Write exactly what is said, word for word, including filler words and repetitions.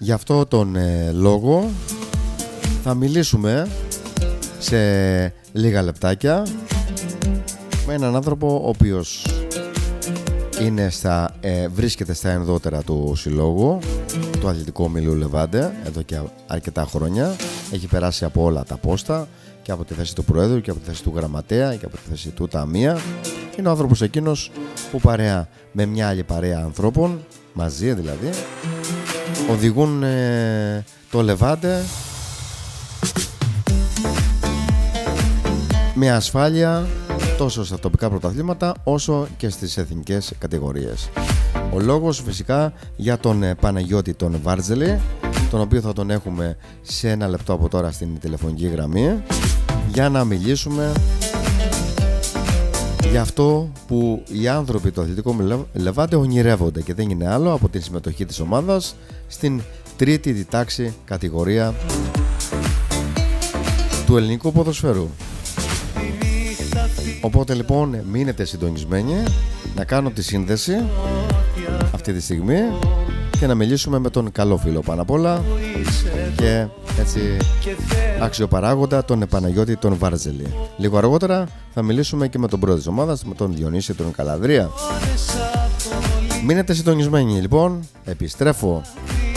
Γι' αυτό τον ε, λόγο θα μιλήσουμε σε λίγα λεπτάκια με έναν άνθρωπο ο οποίος είναι στα, ε, βρίσκεται στα ενδότερα του συλλόγου του Αθλητικού Ομίλου Λεβάντε εδώ και αρκετά χρόνια. Έχει περάσει από όλα τα πόστα, και από τη θέση του Προέδρου και από τη θέση του Γραμματέα και από τη θέση του Ταμεία. Είναι ο άνθρωπος εκείνος που παρέα με μια άλλη παρέα ανθρώπων, μαζί δηλαδή, οδηγούν ε, το Λεβάντε με ασφάλεια τόσο στα τοπικά πρωταθλήματα όσο και στις εθνικές κατηγορίες. Ο λόγος φυσικά για τον ε, Παναγιώτη τον Βάρτζελη, τον οποίο θα τον έχουμε σε ένα λεπτό από τώρα στην τηλεφωνική γραμμή, για να μιλήσουμε για αυτό που οι άνθρωποι του Αθλητικού Λεβάντε ονειρεύονται, και δεν είναι άλλο από τη συμμετοχή της ομάδας στην τρίτη διτάξη κατηγορία του ελληνικού ποδοσφαίρου. Οπότε λοιπόν μείνετε συντονισμένοι, να κάνω τη σύνδεση αυτή τη στιγμή και να μιλήσουμε με τον καλό φίλο πάνω απ' όλα και έτσι αξιοπαράγοντα τον Παναγιώτη τον Βάρτζελη. Λίγο αργότερα θα μιλήσουμε και με τον πρόεδρο της ομάδας, με τον Διονύση τον Καλαδρία. Μείνετε συντονισμένοι λοιπόν, επιστρέφω.